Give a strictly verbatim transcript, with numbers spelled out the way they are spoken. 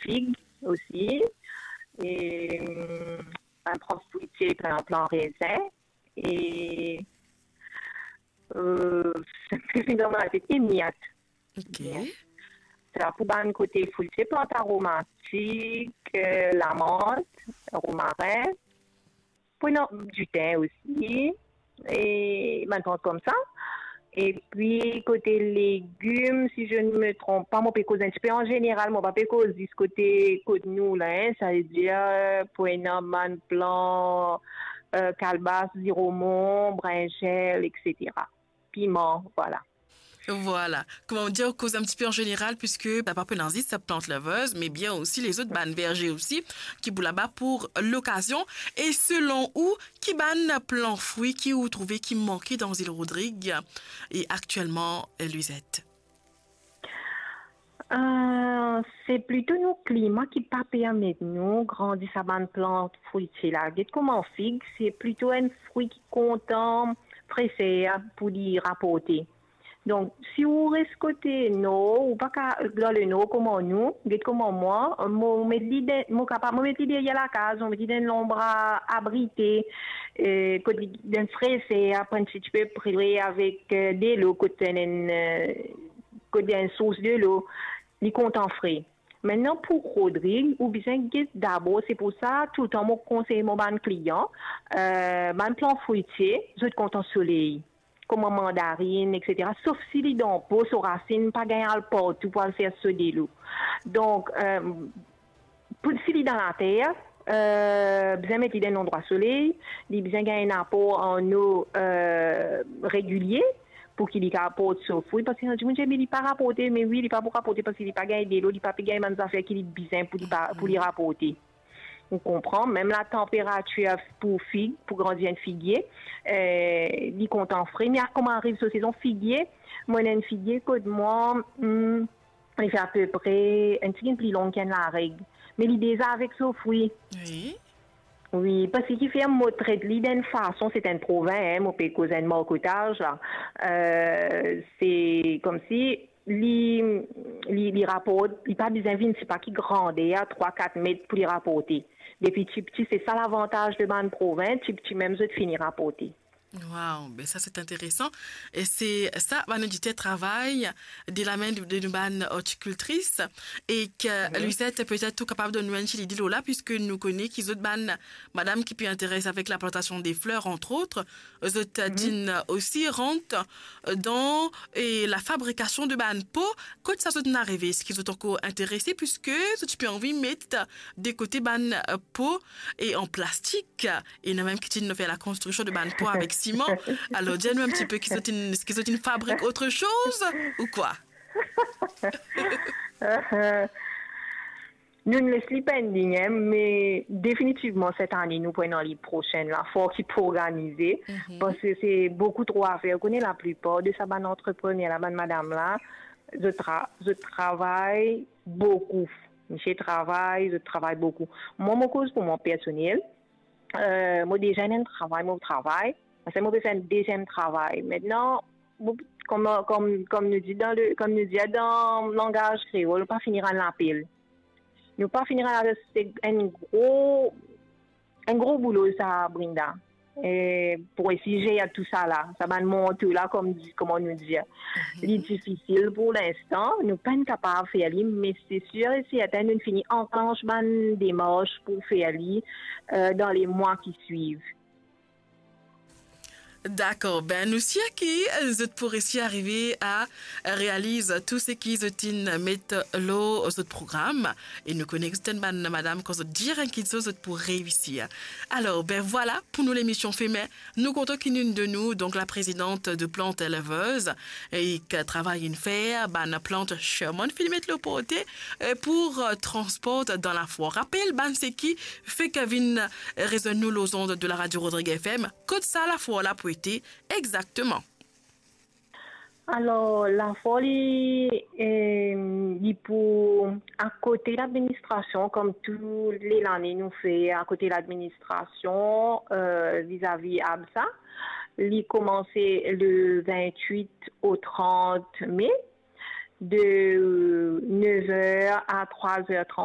figue aussi. Et un plan fruitier, un plan raisin. Et euh, c'est dans ma tête immédiate. OK. C'est là pour un côté fruitier, plante aromatique, euh, la menthe, romarin, puis non, du thym aussi. Et maintenant comme ça. Et puis, côté légumes, si je ne me trompe pas, mon pécose un petit peu en général, mon pécose dit ce côté, côté nous, là, hein, ça veut dire, euh, pour un man plan, euh, calebasse, ziromon, brinjel, et cetera. Piment, voilà. Voilà. Comment dire, cause un petit peu en général, puisque Papa Penanzi, ça plante laveuse, mais bien aussi les autres bannes vergers aussi, qui bout là-bas pour l'occasion. Et selon où, qui banne plan fruits, qui vous trouvez qui manquait dans île Rodrigue et actuellement, Luisette? Euh, c'est plutôt nos climats qui pas permettent nous grandir sa bonne plante fruitière là. Regarde comment figue, c'est plutôt un fruit qui content pressé pour y rapporter. Donc, si vous restez côté non, ou pas qu'à dans le non, comment nous, regarde comment moi, moi, mettre l'idée, moi capable, moi mettre l'idée à la case, on met l'idée dans l'ombre abrité, euh, côté d'un frais, c'est après si tu peux prier avec euh, de l'eau, côté d'une, euh, côté d'une source de l'eau, les comptes en frais. Maintenant, pour Rodrigue, ou bien d'abord, c'est pour ça, tout le temps, moi, conseille mon ban client, euh, ban plan fruitier, je te compte en soleil, comme en mandarine, et cetera. Sauf si les dents peau, sur racine, pas gagner le partout pour le faire se l'eau. Donc, euh, pour si les dans la terre, euh, bien mettre dans un endroit soleil, il bien gagner un apport en eau, euh, régulier, pour qu'il y rapporte ce fruit parce que je me dis mais il pas rapporter mais oui il pas pour rapporter parce qu'il pas gagné de l'eau il pas gagner des affaires qu'il est bien pour lui pour lui rapporter on comprend même la température pour figue pour grandir un figuier euh, il compte en frais mais comment arrive cette saison figuier moi un figuier que moi hum, il fait à peu près un petit peu plus long qu'un la règle mais l'idée ça avec ce fruit Oui. oui, parce qu'il fait un mot très d'une façon, c'est un province, hein, mon pays cause un marcotage, là. Euh, c'est comme si, les, les, les rapports, il pas besoin de c'est pas qui grandait à trois quatre mètres pour les rapporter. Depuis petit petit, c'est ça l'avantage de ban province, petit petit même, je finir rapporter. Wow, ben ça c'est intéressant. Et c'est ça, va nous dire travail de la main d'une bonne horticultrice et que Mhm. Lucette est peut-être tout capable de nous enchiler dit là puisque nous connaissons qu'ils autres bonnes madame qui peut intéresser avec la plantation des fleurs entre autres, eux autres Mhm. din aussi rentrent dans et la fabrication de bonnes peaux quand ça sont arrivé, ce qu'ils sont encore intéressés puisque tu peux envie mettre des côtés bonnes peaux et en plastique et même qui nous fait la construction de bonnes peaux avec ciment. Alors, dis-nous un petit peu, qu'ils sont une, qu'ils sont une fabrique autre chose ou quoi? Nous ne laissons pas pending, hein, mais définitivement cette année, nous prenons l'année prochaine, la force qu'il faut organiser, Mm-hmm. parce que c'est beaucoup trop à faire. On connaît la plupart de sa bonne entrepreneur, la bonne madame là, je, tra je travaille beaucoup. Je travaille, je travaille beaucoup. Moi, mon cause pour mon personnel, euh, moi déjà, j'ai un travail, mon travail, parce que moi, je fais un deuxième travail. Maintenant, comme, comme, comme nous dit dans le, comme nous dit dans le langage créole, on pas finir en l'appel. Nous pas finir avec un gros, un gros boulot, ça, Brinda. Et pour essayer à tout ça là, ça va monter là, comme, comme on nous dit. C'est difficile pour l'instant, nous pas capables de faire ça, mais c'est sûr et certain, nous finissons enclenche une démarche pour faire ça euh, dans les mois qui suivent. D'accord. Ben, nous, si qui, vous pour ici arriver à réaliser tout ce qui est mettre l'eau aux autres programmes et nous connaissons madame quand vous dire qu'ils sont pour réussir. Alors, ben voilà, pour nous l'émission Féminin, nous comptons qu'une de nous, donc la présidente de Plantes Éleveuses et qui travaille une fer, ben, plante Sherman, filmet le poté pour transport dans la foire. Rappel, ben, c'est qui fait Kevin résonne nous aux ondes de la radio Rodrigue F M. Côte ça, la foire, la pour exactement. Alors, la folie est pour à côté de l'administration, comme tous les années nous fait à côté de l'administration euh, vis-à-vis ABSA. Il commencé le vingt-huit au trente mai de neuf heures à trois heures trente.